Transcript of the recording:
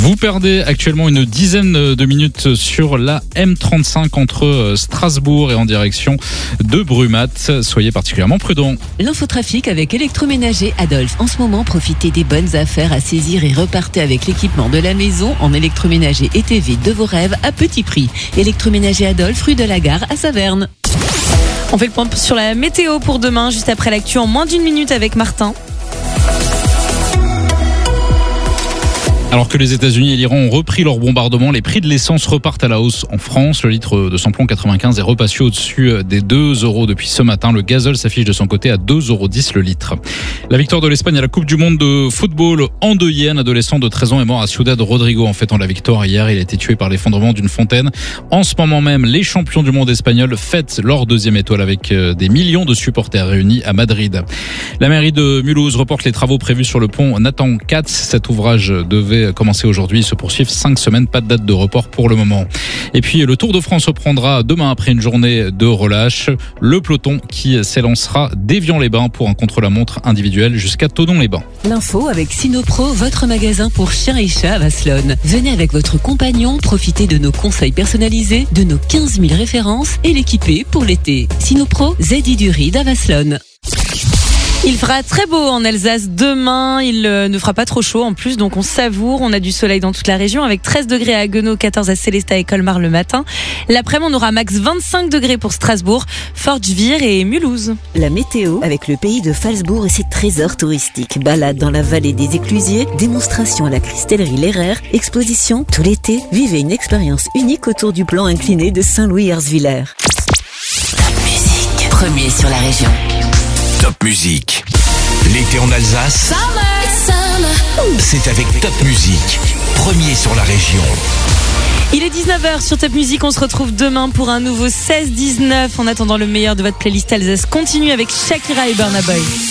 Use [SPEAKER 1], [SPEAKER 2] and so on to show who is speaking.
[SPEAKER 1] Vous perdez actuellement une dizaine de minutes sur la M35 entre Strasbourg et en direction de Brumat. Soyez particulièrement prudents.
[SPEAKER 2] L'infotrafic avec Électroménager Adolphe. En ce moment, profitez des bonnes affaires à saisir et repartez avec l'équipement de la maison en électroménager et TV de vos rêves à petit prix. Électroménager Adolphe, rue de la Gare à Saverne.
[SPEAKER 3] On fait le point sur la météo pour demain, juste après l'actu en moins d'une minute avec Martin.
[SPEAKER 1] Alors que les États-Unis et l'Iran ont repris leur bombardement, les prix de l'essence repartent à la hausse en France. Le litre de samplon 95 est repassé au-dessus des 2 € depuis ce matin. Le gazole s'affiche de son côté à 2,10 € le litre. La victoire de l'Espagne à la Coupe du Monde de football endeuillé. Un adolescent de 13 ans est mort à Ciudad Rodrigo en fêtant la victoire hier. Il a été tué par l'effondrement d'une fontaine. En ce moment même, les champions du monde espagnols fêtent leur deuxième étoile avec des millions de supporters réunis à Madrid. La mairie de Mulhouse reporte les travaux prévus sur le pont Nathan Katz. Cet ouvrage devait commencer aujourd'hui, ils se poursuivent 5 semaines, pas de date de report pour le moment. Et puis le Tour de France reprendra demain après une journée de relâche. Le peloton qui s'élancera d'Évian-les-Bains pour un contre-la-montre individuel jusqu'à Thonon-les-Bains.
[SPEAKER 2] L'info avec Sinopro, votre magasin pour chiens et chats à Vasselonne. Venez avec votre compagnon, profitez de nos conseils personnalisés, de nos 15 000 références et l'équiper pour l'été. Sinopro, Zedi du Ride à Vasselonne.
[SPEAKER 3] Il fera très beau en Alsace demain, il ne fera pas trop chaud en plus, donc on savoure, on a du soleil dans toute la région avec 13 degrés à Haguenau, 14 à Célestat et Colmar le matin. L'après-midi, on aura max 25 degrés pour Strasbourg, Fortschwihr et Mulhouse.
[SPEAKER 4] La météo avec le pays de Phalsbourg et ses trésors touristiques. Balade dans la vallée des Éclusiers, démonstration à la cristallerie Lehrer, exposition tout l'été. Vivez une expérience unique autour du plan incliné de Saint-Louis-Herzwiller.
[SPEAKER 5] Top Musique, premier sur la région.
[SPEAKER 6] Top Musique. L'été en Alsace, c'est avec Top Musique, premier sur la région.
[SPEAKER 3] Il est 19h sur Top Musique, on se retrouve demain pour un nouveau 16-19. En attendant, le meilleur de votre playlist Alsace continue avec Shakira et Burna Boy.